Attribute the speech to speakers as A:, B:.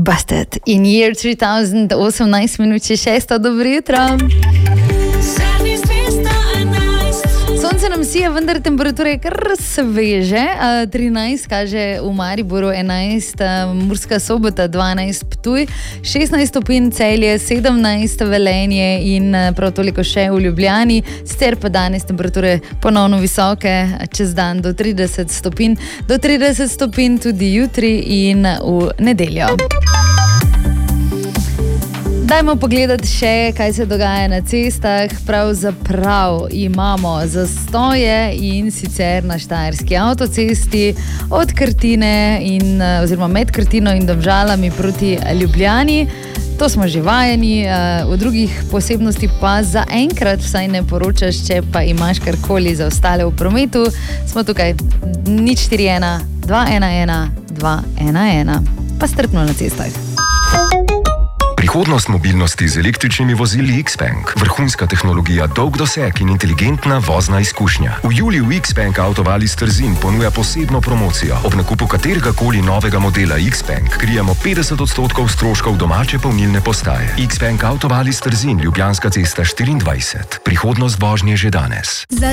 A: Busted in year 3018 minut 6. Dobro jutro. Sonce nam sije, vendar temperatura je kar sveže. 13 kaže v Mariboru, 11 Murska Sobota, 12 Ptuj, 16 stopinj Celje, 17 Velenje in prav toliko še v Ljubljani. Sicer pa danes temperature ponovno visoke, čez dan do 30 stopinj, do 30 stopinj tudi jutri in v nedeljo. Dajmo pogledati še, kaj se dogaja na cestah. Pravzaprav imamo zastoje in sicer na Štajerski avtocesti od Krtine oziroma med Krtino in Domžalami proti Ljubljani. To smo že vajeni, v drugih posebnosti pa zaenkrat vsaj ne poročaš, če pa imaš karkoli za ostale v prometu. Smo tukaj 041 211 211. Pa strpno na cestah.
B: Prihodnost mobilnosti z električnimi vozili Xpeng. Vrhunska tehnologija, dolg doseg in inteligentna vozna izkušnja. V juliju Xpeng Autovalis Trzin ponuja posebno promocijo. Ob nakupu kateregakoli novega modela Xpeng krijemo 50% stroškov domače polnilne postaje. Xpeng Autovalis Trzin, Ljubljanska cesta 24. Prihodnost vožnje že danes.